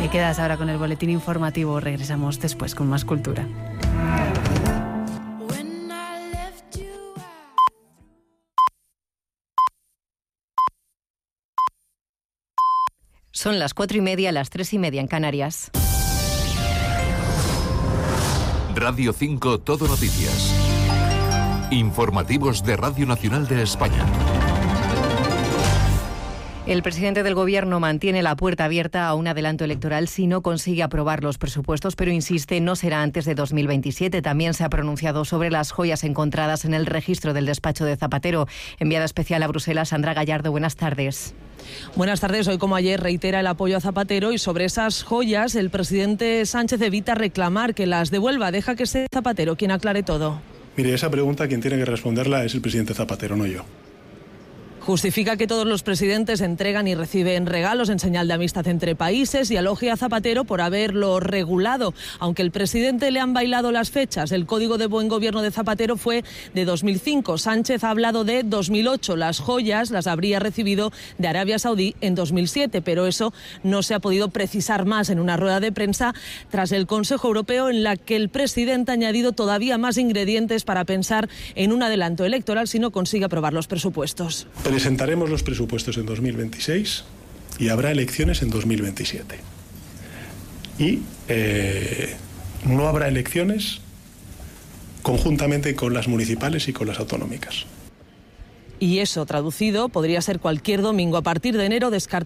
Te quedas ahora con el boletín informativo. Regresamos después con más cultura. Son las 4:30, las 3:30 en Canarias. Radio 5 Todo Noticias. Informativos de Radio Nacional de España. El presidente del Gobierno mantiene la puerta abierta a un adelanto electoral si no consigue aprobar los presupuestos, pero insiste, no será antes de 2027. También se ha pronunciado sobre las joyas encontradas en el registro del despacho de Zapatero. Enviada especial a Bruselas, Sandra Gallardo, buenas tardes. Buenas tardes. Hoy, como ayer, reitera el apoyo a Zapatero y sobre esas joyas el presidente Sánchez evita reclamar que las devuelva. Deja que sea Zapatero quien aclare todo. Mire, esa pregunta quien tiene que responderla es el presidente Zapatero, no yo. Justifica que todos los presidentes entregan y reciben regalos en señal de amistad entre países y elogia a Zapatero por haberlo regulado. Aunque el presidente le han bailado las fechas, el Código de Buen Gobierno de Zapatero fue de 2005. Sánchez ha hablado de 2008. Las joyas las habría recibido de Arabia Saudí en 2007, pero eso no se ha podido precisar más en una rueda de prensa tras el Consejo Europeo, en la que el presidente ha añadido todavía más ingredientes para pensar en un adelanto electoral si no consigue aprobar los presupuestos. Presentaremos los presupuestos en 2026 y habrá elecciones en 2027. Y no habrá elecciones conjuntamente con las municipales y con las autonómicas. Y eso, traducido, podría ser cualquier domingo a partir de enero, descartado.